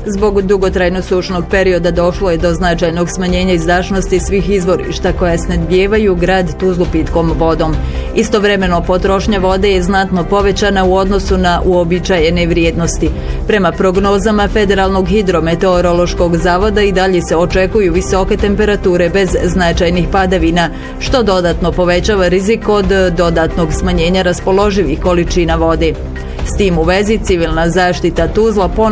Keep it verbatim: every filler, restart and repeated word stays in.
Zbog dugotrajno sušnog perioda došlo je do značajnog smanjenja izdašnosti svih izvorišta koja snabdijevaju grad Tuzlu pitkom vodom. Istovremeno potrošnja vode je znatno povećana u odnosu na uobičajene vrijednosti. Prema prognozama Federalnog hidrometeorološkog zavoda i dalje se očekuju visoke temperature bez značajnih padavina, što dodatno povećava rizik od dodatnog smanjenja raspoloživih količina vode. S tim u vezi civilna zaštita Tuzla